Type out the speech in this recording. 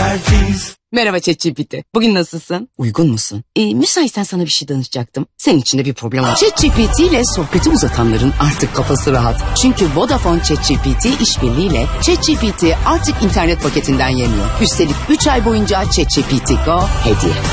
Merhaba ChatGPT. Bugün nasılsın? Uygun musun? Müsaitsen sana bir şey danışacaktım. Senin için de bir problem var. ChatGPT ile sohbeti uzatanların artık kafası rahat. Çünkü Vodafone ChatGPT işbirliğiyle ChatGPT artık internet paketinden yemiyor. Üstelik 3 ay boyunca ChatGPT Go hediye.